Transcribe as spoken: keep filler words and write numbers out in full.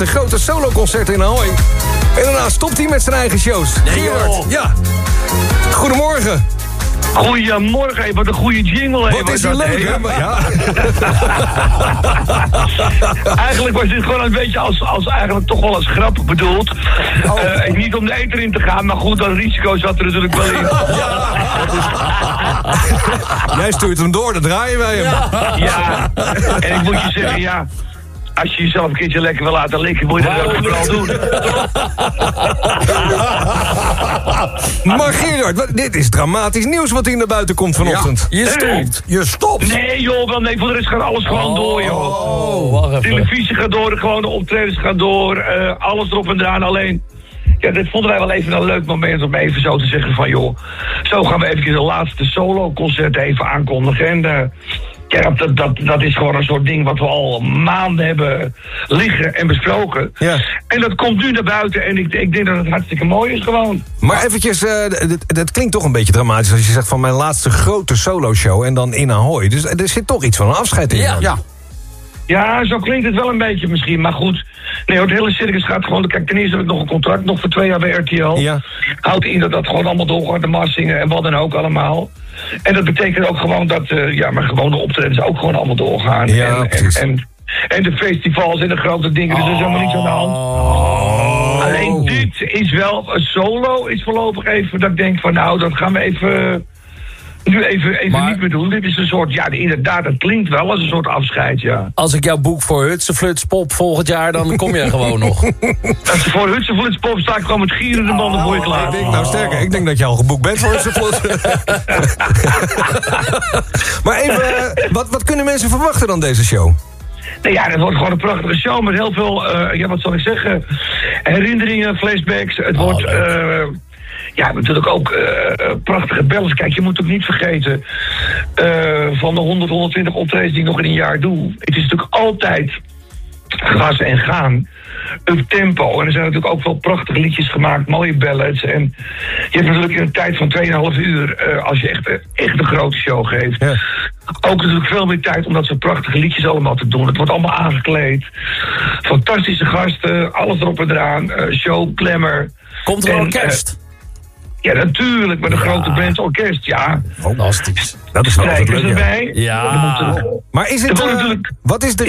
De grote soloconcerten in Ahoy. En daarna stopt hij met zijn eigen shows. Nee, Gerard, ja. Goedemorgen. Goedemorgen, hey, wat een goede jingle. Hey, Wat is die leuk, hè? Maar ja. Eigenlijk was dit gewoon een beetje als, als eigenlijk toch wel als grap bedoeld. Oh. Uh, niet om de eter in te gaan, maar goed, dat risico zat er natuurlijk wel in. Jij stuurt hem door, dan draaien wij hem. Ja, en ik moet je zeggen, ja... Als je jezelf een keertje lekker wil laten likken, moet je dat ook vooral doen. Maar Gerard, wat, dit is dramatisch nieuws wat hier naar buiten komt vanochtend. Ja, je stopt. Je stopt. Nee joh, wel nee, voor de rest gaat alles gewoon door joh. Oh, wacht even. Televisie gaat door, gewoon de optredens gaan door, uh, alles erop en eraan. Alleen, ja, dit vonden wij wel even een leuk moment om even zo te zeggen van joh, zo gaan we even de laatste solo-concert even aankondigen. En uh, ja, dat, dat, dat is gewoon een soort ding wat we al maanden hebben liggen en besproken. Ja. En dat komt nu naar buiten en ik, ik denk dat het hartstikke mooi is gewoon. Maar eventjes, uh, dat klinkt toch een beetje dramatisch als je zegt van mijn laatste grote solo-show en dan in Ahoy. Dus er zit toch iets van een afscheid in. Ja, dan. ja. Ja, zo klinkt het wel een beetje misschien, maar goed. Nee, het hele circus gaat gewoon... Kijk, ten eerste heb ik nog een contract, nog voor twee jaar bij R T L. Ja. Houdt in dat dat gewoon allemaal doorgaat, de marsingen en wat dan ook allemaal. En dat betekent ook gewoon dat, uh, ja, maar gewone optredens ook gewoon allemaal doorgaan. Ja, en, precies. En, en, en de festivals en de grote dingen, dus er is helemaal niets aan de hand. Oh. Alleen dit is wel, een solo is voorlopig even dat ik denk van nou, dat gaan we even... Nu even, even Maar- niet meer doen. Dit is een soort, ja, inderdaad, het klinkt wel als een soort afscheid, ja. Als ik jou boek voor Hutsefluts Pop volgend jaar, dan kom jij gewoon nog. Als voor Hutsenflits Pop sta ik gewoon met gierende banden voor je klaar. Ik denk, nou sterker, ik denk dat je al geboekt bent voor Hutsefluts. Maar even, uh, wat, wat kunnen mensen verwachten dan deze show? Nou ja, dat wordt gewoon een prachtige show met heel veel, uh, ja, wat zal ik zeggen, herinneringen, flashbacks. Het Oh, wordt, leuk. uh, ja, natuurlijk ook uh, prachtige bellers. Kijk, je moet ook niet vergeten, uh, van de honderd, honderdtwintig optredens die ik nog in een jaar doe. Het is natuurlijk altijd gas en gaan. Up tempo. En er zijn natuurlijk ook wel prachtige liedjes gemaakt, mooie ballads. En je hebt natuurlijk in een tijd van twee komma vijf uur, uh, als je echt, echt een grote show geeft, Ja. ook natuurlijk veel meer tijd om dat soort prachtige liedjes allemaal te doen. Het wordt allemaal aangekleed. Fantastische gasten, alles erop en eraan. Uh, show, glamour. Komt er En, een orkest? Ja, natuurlijk, met een Ja. grote band orkest, ja. Fantastisch. Dat is wel altijd Strijkers leuk, ja. erbij. Ja. Er moet er- Maar is Er het, wordt uh, natuurlijk- wat is de